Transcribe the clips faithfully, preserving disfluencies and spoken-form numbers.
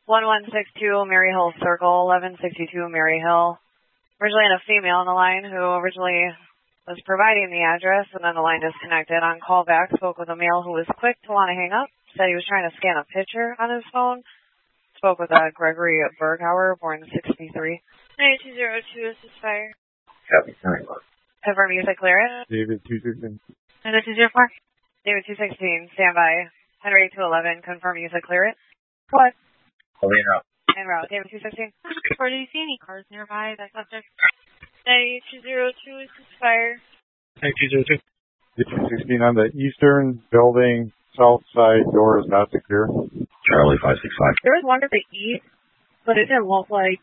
one one six two Mary Hill Circle, eleven sixty-two Mary Hill. Originally had a female on the line who originally was providing the address, and then the line disconnected. On call back, spoke with a male who was quick to want to hang up, said he was trying to scan a picture on his phone. Spoke with uh, Gregory Berghauer, born sixty-three. nine two zero two, this is fire. Copy, nine one. Confirm music clear it. David two sixteen. nine two zero four. David two sixteen, stand by. Henry two eleven, confirm music clear it. What? I'll be in route. En route, David two sixteen. Or do you see any cars nearby? That subject. nine two zero two, this is fire. nine two zero two. two sixteen on the eastern building, south side door is not secure. Charlie five six five. There was one to the east, but it didn't look like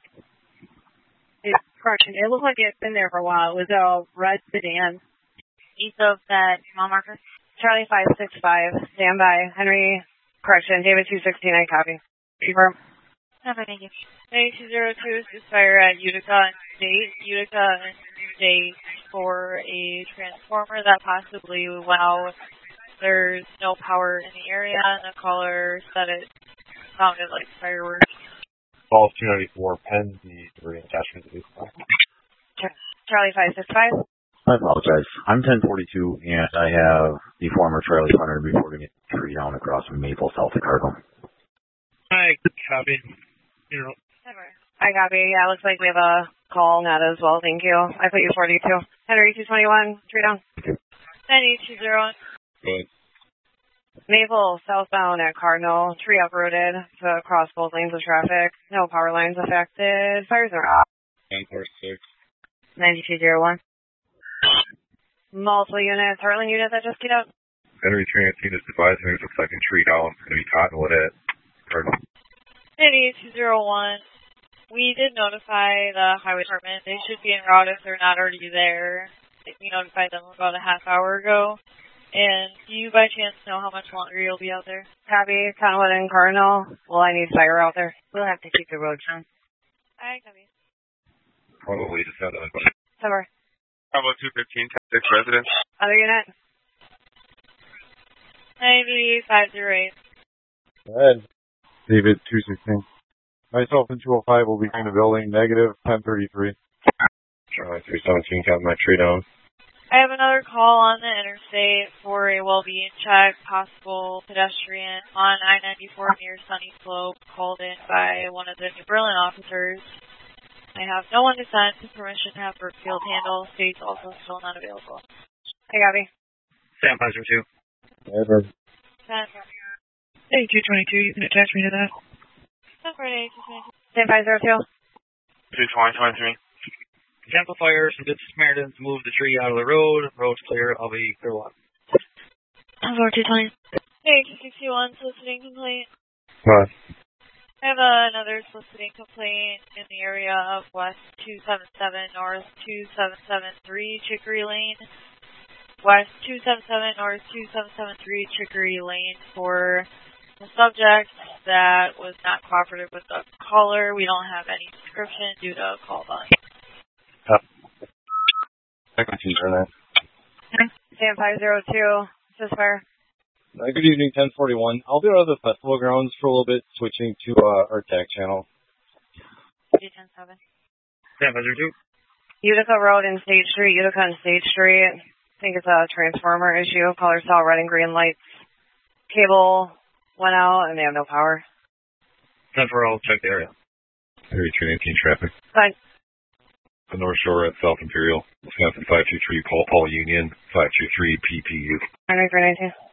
it's crushing. It looked like it's been there for a while. It was a red sedan. East of that mile marker. Charlie five six five, stand by. Henry, correction, David two sixteen, I copy. Confirm. Okay, thank you. nine two zero two, this is fire at Utica and State. Utica and State for a transformer that possibly went out. There's no power in the area, and the caller said it sounded like fireworks. Falls two ninety-four, Penn, the three attachment to the Charlie five six five. I apologize. I'm ten forty-two, and I have the former Charlie Hunter reporting a tree down across from Maple, south of Cargill. Hi, copy. You know. I copy. Yeah, looks like we have a call on that as well. Thank you. I put you forty-two. Henry two twenty-one, tree down. nine eight two zero. Good. Maple, southbound at Cardinal, tree uprooted to cross both lanes of traffic. No power lines affected. Fires are off. nine four six. nine two zero one. Multiple units. Heartland unit that just get up. Henry Transit is advising there's a second tree down. It's going to be Cottonwood at Cardinal. nine eight two zero one. We did notify the highway department. They should be en route if they're not already there. We notified them about a half hour ago. And do you by chance know how much longer you'll be out there? Copy. Cottonwood and Cardinal. Well, I need fire out there. We'll have to keep the road down. I copy. Probably just had a Cover. Bravo two fifteen, six residents. Other unit. nine five zero eight. Ed. David two sixteen. Myself and two oh five will be in the building, negative ten thirty-three. Charlie three seventeen, got my tree down. I have another call on the interstate for a well-being check, possible pedestrian on I ninety-four near Sunny Slope, called in by one of the New Berlin officers. I have no one to send. Permission to have Brookfield handle. State's also still not available. Hey, Gabby. Sam five zero two. Ever. Hey, two twenty-two, you can attach me to that. Sam five zero two. two twenty, twenty-three. Example fire, some good Samaritans move the tree out of the road. Road's clear. I'll be clear one. four two twenty. Hey, two sixty-one, soliciting complaint. What? I have uh, another soliciting complaint in the area of West two seventy-seven, North two seven seven three, Chicory Lane. West two seventy-seven, North two seven seven three, Chicory Lane for the subject that was not cooperative with the caller. We don't have any description due to call volume. Sam five zero two. This is fire. Uh, good evening, ten forty-one. I'll be out of the festival grounds for a little bit, switching to uh, our tag channel. ten seven. Sam five zero two. Utica Road and State Street, Utica and State Street. I think it's a transformer issue. Caller saw red and green lights. Cable went out and they have no power. ten four, I'll check the area. Henry Transit traffic. Fine. The North Shore at South Imperial. Wisconsin five two three, Paul Paul Union, five two three P P U. Henry three nineteen.